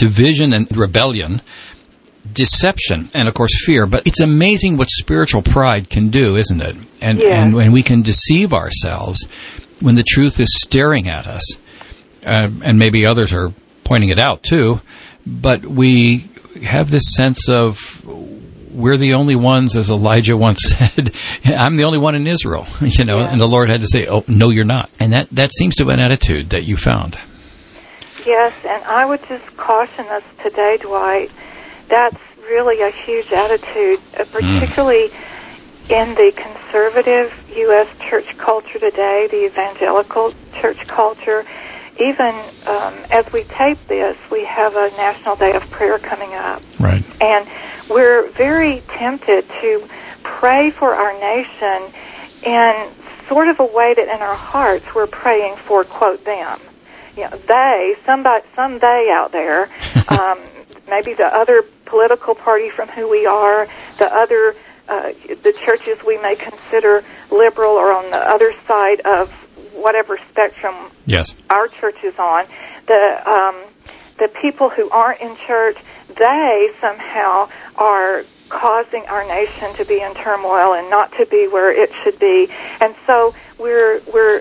division and rebellion, deception, and of course fear. But it's amazing what spiritual pride can do, isn't it? And when we can deceive ourselves when the truth is staring at us, and maybe others are pointing it out too, but we have this sense of we're the only ones, as Elijah once said, I'm the only one in Israel, and the Lord had to say, oh, no, you're not. And that seems to be an attitude that you found. Yes, and I would just caution us today, Dwight, that's really a huge attitude, particularly in the conservative U.S. church culture today, the evangelical church culture. Even as we tape this, we have a National Day of Prayer coming up. Right. And we're very tempted to pray for our nation in sort of a way that in our hearts we're praying for, quote, them. They, some they out there, maybe the other political party from who we are, the other, the churches we may consider liberal or on the other side of whatever spectrum our church is on, the people who aren't in church, they somehow are causing our nation to be in turmoil and not to be where it should be. And so we're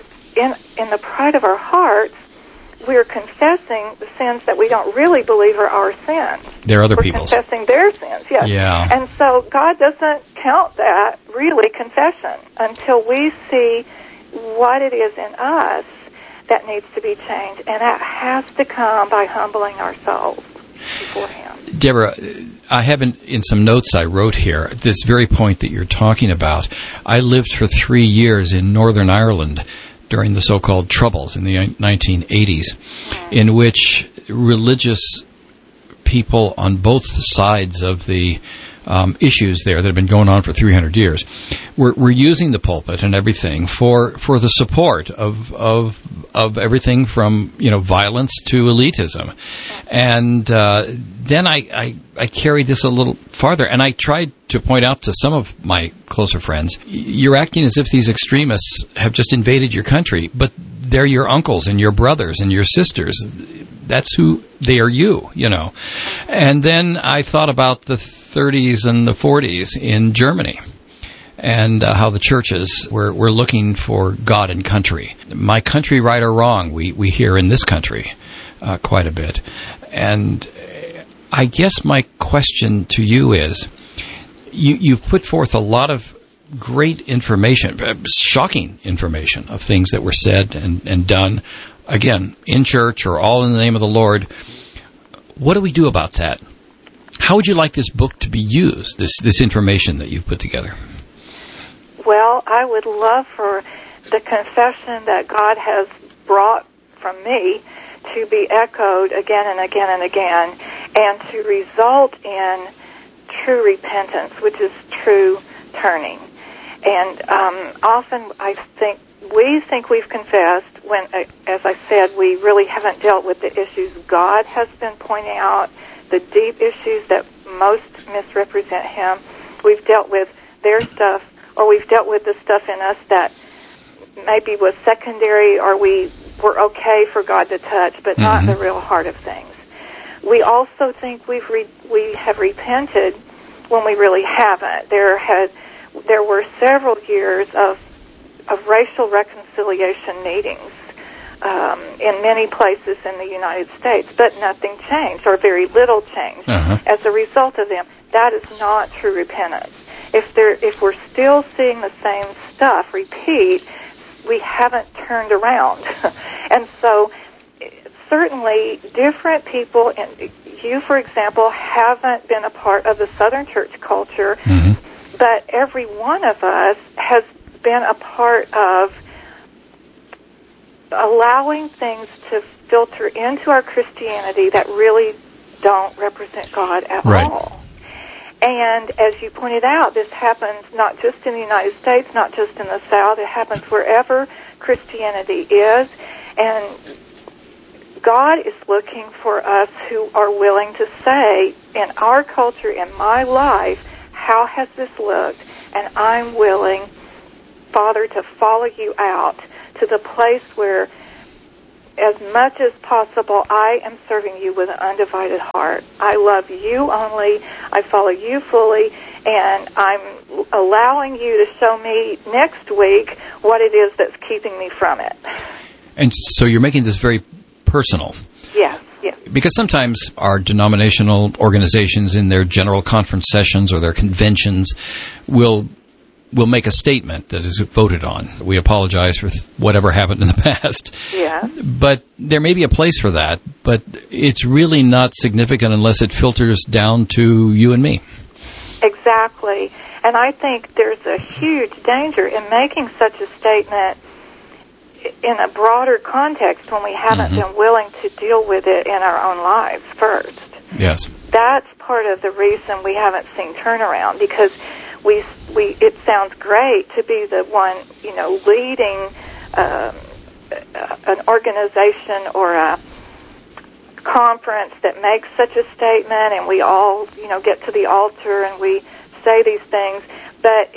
in the pride of our hearts, we're confessing the sins that we don't really believe are our sins. They're other people's. We're confessing their sins, yes. Yeah. And so God doesn't count that really confession until we see what it is in us that needs to be changed. And that has to come by humbling ourselves before Him. Deborah, I have in some notes I wrote here, this very point that you're talking about. I lived for 3 years in Northern Ireland during the so-called Troubles in the 1980s, in which religious people on both sides of the issues there that have been going on for 300 years were using the pulpit and everything for the support of everything from violence to elitism. And then I carried this a little farther, and I tried to point out to some of my closer friends, you're acting as if these extremists have just invaded your country, but they're your uncles and your brothers and your sisters. That's who they are, you know. And then I thought about the 30s and the 40s in Germany and how the churches were looking for God and country. My country, right or wrong, we hear in this country quite a bit. And I guess my question to you is, you've put forth a lot of great information, shocking information of things that were said and done, again, in church or all in the name of the Lord. What do we do about that? How would you like this book to be used, this information that you've put together? Well, I would love for the confession that God has brought from me to be echoed again and again and again, and to result in true repentance, which is true turning. And often we think we've confessed when, as I said, we really haven't dealt with the issues God has been pointing out, the deep issues that most misrepresent Him. We've dealt with their stuff, or we've dealt with the stuff in us that maybe was secondary, or we were okay for God to touch, but not the real heart of things. We also think we have repented when we really haven't. There were several years of racial reconciliation meetings in many places in the United States, but nothing changed, or very little changed as a result of them. That is not true repentance. If we're still seeing the same stuff repeat, we haven't turned around. And so certainly different people, and you, for example, haven't been a part of the Southern church culture, but every one of us has been a part of allowing things to filter into our Christianity that really don't represent God at all. And as you pointed out, this happens not just in the United States, not just in the South. It happens wherever Christianity is. And God is looking for us who are willing to say, in our culture, in my life, how has this looked? And I'm willing, Father, to follow you out to the place where as much as possible, I am serving you with an undivided heart. I love you only. I follow you fully, and I'm allowing you to show me next week what it is that's keeping me from it. And so you're making this very personal. Yes, yes. Because sometimes our denominational organizations in their general conference sessions or their conventions will make a statement that is voted on. We apologize for whatever happened in the past. Yeah. But there may be a place for that, but it's really not significant unless it filters down to you and me. Exactly. And I think there's a huge danger in making such a statement in a broader context when we haven't been willing to deal with it in our own lives first. Yes. That's part of the reason we haven't seen turnaround, because we it sounds great to be the one, leading an organization or a conference that makes such a statement, and we all, get to the altar and we say these things, but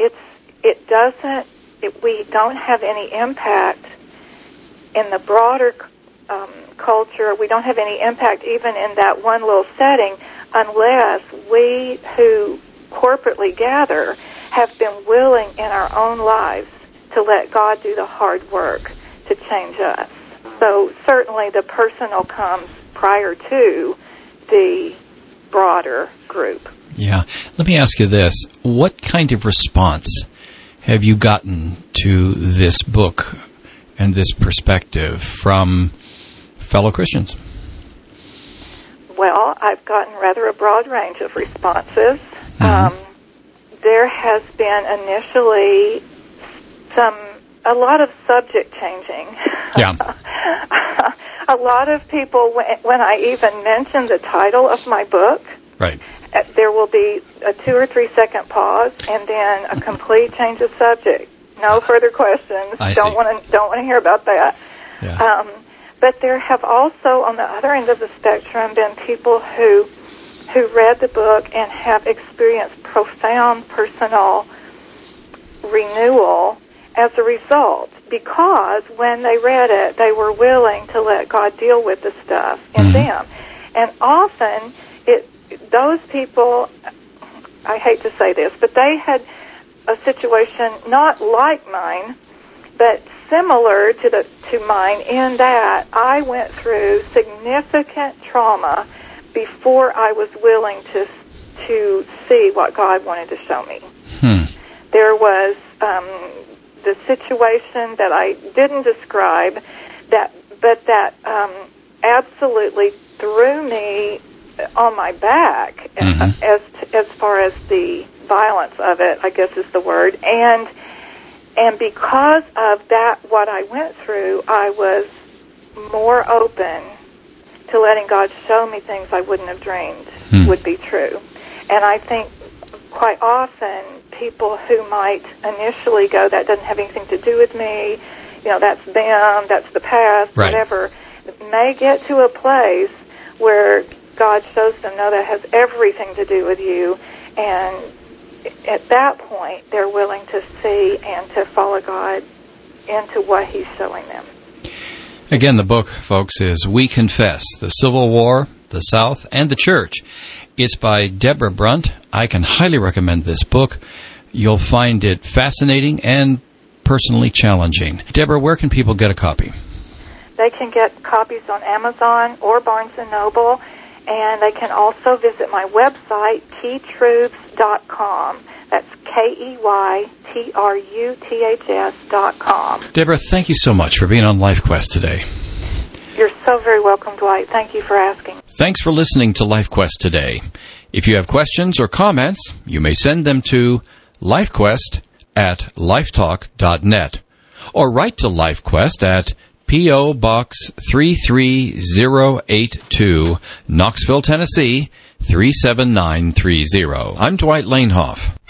we don't have any impact in the broader culture. We don't have any impact even in that one little setting unless we who corporately gather have been willing in our own lives to let God do the hard work to change us. So certainly the personal comes prior to the broader group. Yeah. Let me ask you this. What kind of response have you gotten to this book and this perspective from fellow Christians? Well, I've gotten rather a broad range of responses. There has been initially a lot of subject changing. Yeah. A lot of people, when I even mention the title of my book, right, there will be a 2 or 3 second pause and then a complete change of subject. No further questions. Don't want to hear about that. Yeah. But there have also, on the other end of the spectrum, been people who read the book and have experienced profound personal renewal as a result, because when they read it, they were willing to let God deal with the stuff in them. And often, those people, I hate to say this, but they had a situation not like mine, but similar to mine in that I went through significant trauma before I was willing to see what God wanted to show me. There was the situation that I didn't describe, but that absolutely threw me on my back as far as the violence of it, I guess is the word. And because of that, what I went through, I was more open to letting God show me things I wouldn't have dreamed would be true. And I think quite often people who might initially go, that doesn't have anything to do with me, that's them, that's the past, right, whatever, may get to a place where God shows them, no, that has everything to do with you, and at that point they're willing to see and to follow God into what He's showing them. Again, the book, folks, is We Confess, The Civil War, the South, and the Church. It's by Deborah Brunt. I can highly recommend this book. You'll find it fascinating and personally challenging. Deborah, where can people get a copy? They can get copies on Amazon or Barnes & Noble, and they can also visit my website, keytruths.com. That's KEYTRUTHS.com. Deborah, thank you so much for being on Life Quest today. You're so very welcome, Dwight. Thank you for asking. Thanks for listening to Life Quest today. If you have questions or comments, you may send them to lifequest@lifetalk.net or write to Life Quest at P.O. Box 33082, Knoxville, Tennessee 37930. I'm Dwight Lanehoff.